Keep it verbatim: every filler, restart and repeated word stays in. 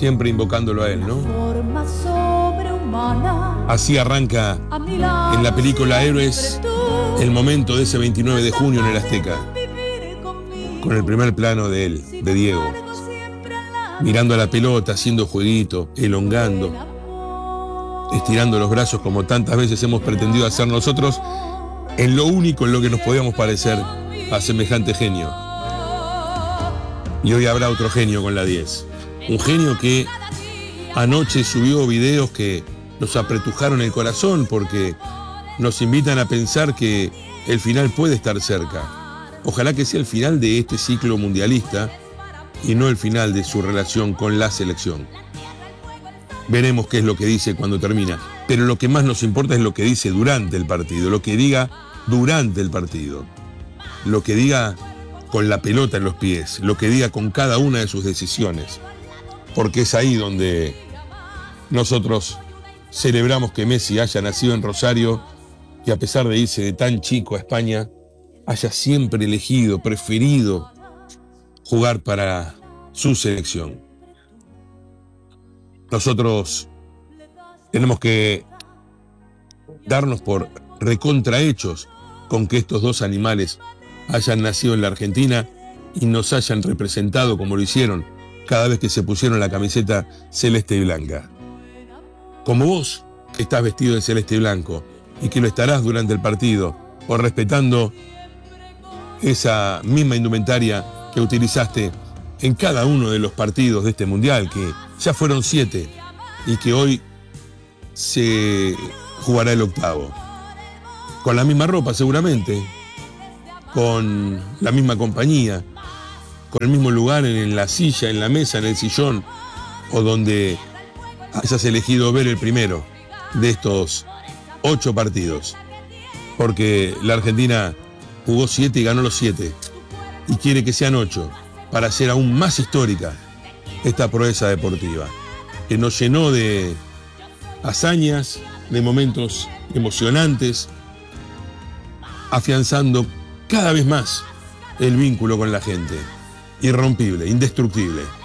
siempre invocándolo a él, ¿no? Así arranca en la película Héroes el momento de ese veintinueve de junio en el Azteca, con el primer plano de él, de Diego, mirando a la pelota, haciendo jueguito, elongando, estirando los brazos como tantas veces hemos pretendido hacer nosotros, en lo único en lo que nos podíamos parecer a semejante genio. Y hoy habrá otro genio con la diez. Un genio que anoche subió videos que nos apretujaron el corazón porque nos invitan a pensar que el final puede estar cerca. Ojalá que sea el final de este ciclo mundialista y no el final de su relación con la selección. Veremos qué es lo que dice cuando termina. Pero lo que más nos importa es lo que dice durante el partido, lo que diga durante el partido, lo que diga con la pelota en los pies, lo que diga con cada una de sus decisiones. Porque es ahí donde nosotros celebramos que Messi haya nacido en Rosario y a pesar de irse de tan chico a España, haya siempre elegido, preferido jugar para su selección. Nosotros tenemos que darnos por recontrahechos con que estos dos animales hayan nacido en la Argentina y nos hayan representado como lo hicieron cada vez que se pusieron la camiseta celeste y blanca. Como vos, que estás vestido de celeste y blanco y que lo estarás durante el partido, o respetando esa misma indumentaria que utilizaste en cada uno de los partidos de este mundial, que ya fueron siete y que hoy se jugará el octavo. Con la misma ropa seguramente, con la misma compañía, con el mismo lugar en la silla, en la mesa, en el sillón, o donde hayas elegido ver el primero de estos ocho partidos. Porque la Argentina jugó siete y ganó los siete, y quiere que sean ocho, para hacer aún más histórica esta proeza deportiva, que nos llenó de hazañas, de momentos emocionantes, afianzando cada vez más el vínculo con la gente. Irrompible, indestructible.